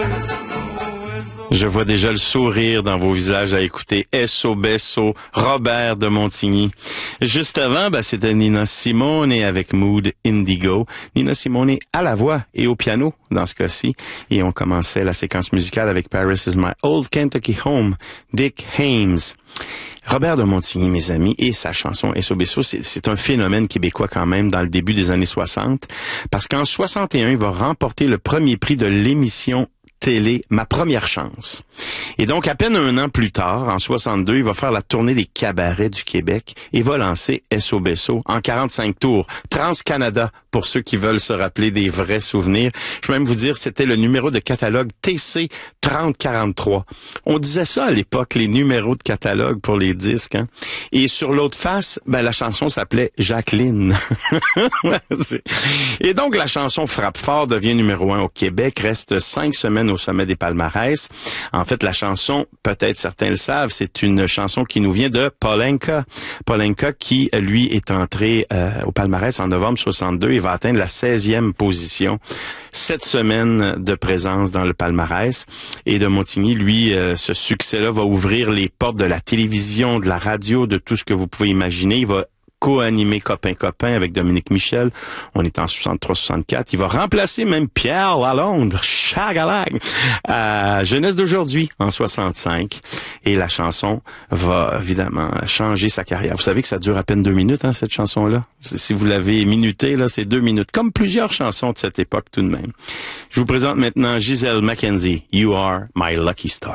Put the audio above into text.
Je vois déjà le sourire dans vos visages à écouter Esso Besso, Robert de Montigny. Juste avant, c'était Nina Simone avec Mood Indigo. Nina Simone à la voix et au piano dans ce cas-ci. Et on commençait la séquence musicale avec Paris is my old Kentucky home, Dick Haymes. Robert de Montigny, mes amis, et sa chanson Esso Besso, c'est un phénomène québécois quand même dans le début des années 60, parce qu'en 61, il va remporter le premier prix de l'émission télé Ma première chance. Et donc, à peine un an plus tard, en 62, il va faire la tournée des cabarets du Québec et va lancer Esso Besso en 45 tours. Trans-Canada, pour ceux qui veulent se rappeler des vrais souvenirs. Je vais même vous dire, c'était le numéro de catalogue TC 3043. On disait ça à l'époque, les numéros de catalogue pour les disques. Hein? Et sur l'autre face, la chanson s'appelait Jacqueline. Et donc, la chanson frappe fort, devient numéro 1 au Québec, reste 5 semaines au sommet des palmarès. En fait, la chanson, peut-être certains le savent, c'est une chanson qui nous vient de Polenka. Polenka qui, lui, est entré au palmarès en novembre 62 et va atteindre la 16e position. 7 semaines de présence dans le palmarès. Et de Montigny, lui, ce succès-là va ouvrir les portes de la télévision, de la radio, de tout ce que vous pouvez imaginer. Il va co-animé Copain avec Dominique Michel. On est en 63-64. Il va remplacer même Pierre Lalonde, Chagalag, à Jeunesse d'aujourd'hui, en 65. Et la chanson va évidemment changer sa carrière. Vous savez que ça dure à peine 2 minutes, hein, cette chanson-là. Si vous l'avez minutée, là, c'est 2 minutes. Comme plusieurs chansons de cette époque, tout de même. Je vous présente maintenant Gisèle Mackenzie, You Are My Lucky Star.